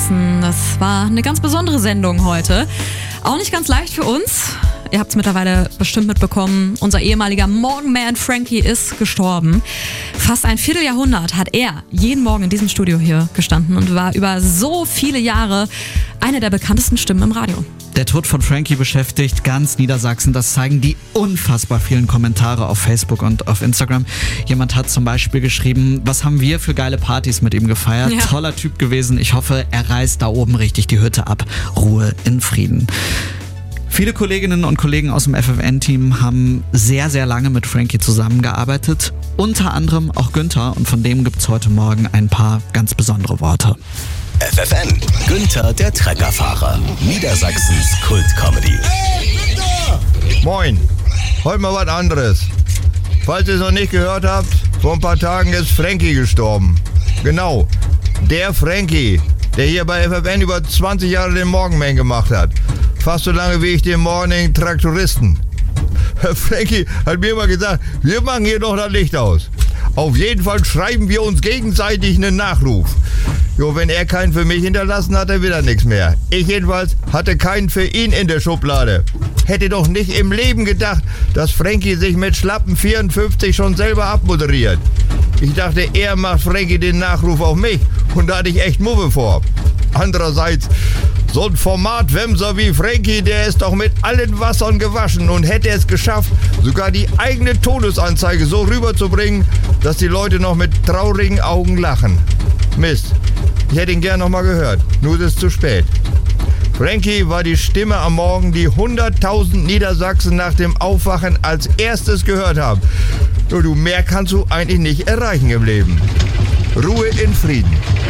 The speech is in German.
Niedersachsen. Das war eine ganz besondere Sendung heute. Auch nicht ganz leicht für uns. Ihr habt es mittlerweile bestimmt mitbekommen. Unser ehemaliger Morgenman Frankie ist gestorben. Fast ein Vierteljahrhundert hat er jeden Morgen in diesem Studio hier gestanden und war über so viele Jahre eine der bekanntesten Stimmen im Radio. Der Tod von Frankie beschäftigt ganz Niedersachsen. Das zeigen die unfassbar vielen Kommentare auf Facebook und auf Instagram. Jemand hat zum Beispiel geschrieben, was haben wir für geile Partys mit ihm gefeiert. Ja. Toller Typ gewesen. Ich hoffe, er reißt da oben richtig die Hütte ab. Ruhe in Frieden. Viele Kolleginnen und Kollegen aus dem FFN-Team haben sehr, sehr lange mit Frankie zusammengearbeitet. Unter anderem auch Günther. Und von dem gibt's heute Morgen ein paar ganz besondere Worte. FFN, Günther der Treckerfahrer, Niedersachsens Kult-Comedy. Hey, Günther! Moin, heute mal was anderes. Falls ihr es noch nicht gehört habt, vor ein paar Tagen ist Frankie gestorben. Genau, der Frankie, der hier bei FFN über 20 Jahre den Morgenman gemacht hat. Fast so lange wie ich den Morning Traktoristen. Frankie hat mir immer gesagt, wir machen hier noch das Licht aus. Auf jeden Fall schreiben wir uns gegenseitig einen Nachruf. Jo, wenn er keinen für mich hinterlassen hat, dann wieder nichts mehr. Ich jedenfalls hatte keinen für ihn in der Schublade. Hätte doch nicht im Leben gedacht, dass Frankie sich mit schlappen 54 schon selber abmoderiert. Ich dachte, er macht Frankie den Nachruf auf mich und da hatte ich echt Muffe vor. Andererseits, so ein Format-Wemser wie Frankie, der ist doch mit allen Wassern gewaschen und hätte es geschafft, sogar die eigene Todesanzeige so rüberzubringen, dass die Leute noch mit traurigen Augen lachen. Mist, ich hätte ihn gern noch mal gehört, nur ist es zu spät. Frankie war die Stimme am Morgen, die 100.000 Niedersachsen nach dem Aufwachen als erstes gehört haben. Nur du, mehr kannst du eigentlich nicht erreichen im Leben. Ruhe in Frieden.